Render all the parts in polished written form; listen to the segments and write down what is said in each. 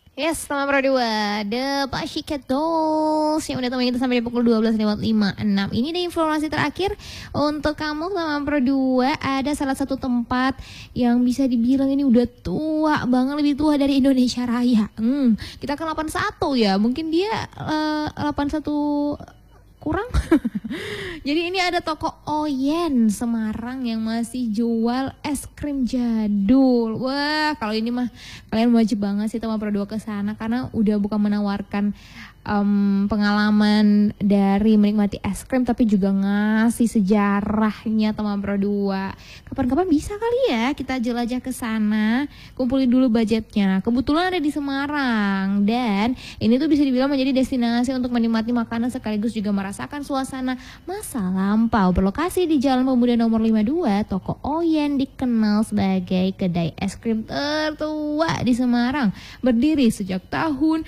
Yes, teman Pro 2, The Pussycat Dolls yang udah temenin kita sampai di pukul 12:56. Ini deh informasi terakhir untuk kamu teman Pro 2. Ada salah satu tempat yang bisa dibilang ini udah tua banget, lebih tua dari Indonesia Raya. Kita kan 81 ya, mungkin dia 81 kurang. Jadi ini ada toko Oyen Semarang yang masih jual es krim jadul. Wah, kalau ini mah kalian wajib banget sih teman Pro 2 ke sana karena udah bukan menawarkan pengalaman dari menikmati es krim tapi juga ngasih sejarahnya teman Pro 2. Kapan-kapan bisa kali ya kita jelajah ke sana, kumpulin dulu budgetnya. Kebetulan ada di Semarang dan ini tuh bisa dibilang menjadi destinasi untuk menikmati makanan sekaligus juga merasakan suasana masa lampau. Berlokasi di Jalan Pemuda nomor 52, toko Oyen dikenal sebagai kedai es krim tertua di Semarang. Berdiri sejak tahun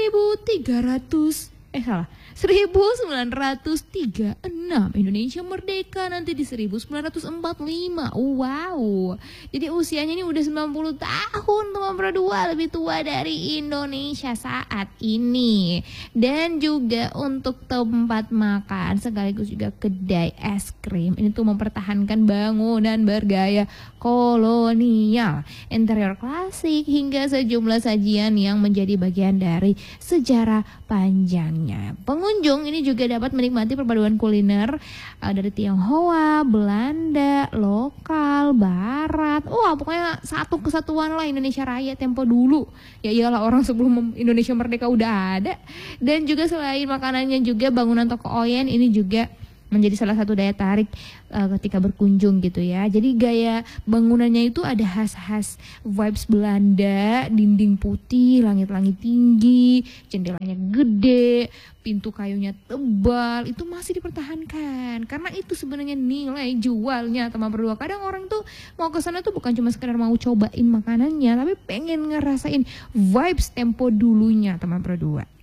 1936. Indonesia merdeka nanti di 1945. Wow. Jadi usianya ini udah 90 tahun teman Pro 2, lebih tua dari Indonesia saat ini. Dan juga untuk tempat makan sekaligus juga kedai es krim. Ini tuh mempertahankan bangunan bergaya kolonial, interior klasik hingga sejumlah sajian yang menjadi bagian dari sejarah panjangnya. Pengunjung ini juga dapat menikmati perpaduan kuliner dari Tionghoa, Belanda, lokal, barat. Wah, pokoknya satu kesatuan lah Indonesia Raya tempo dulu. Ya iyalah, orang sebelum Indonesia merdeka udah ada. Dan juga selain makanannya juga bangunan toko Oyen ini juga menjadi salah satu daya tarik ketika berkunjung gitu ya. Jadi gaya bangunannya itu ada khas-khas vibes Belanda, dinding putih, langit-langit tinggi, jendelanya gede, pintu kayunya tebal, itu masih dipertahankan. Karena itu sebenarnya nilai jualnya teman Pro 2. Kadang orang tuh mau ke sana tuh bukan cuma sekedar mau cobain makanannya, tapi pengen ngerasain vibes tempo dulunya teman Pro 2.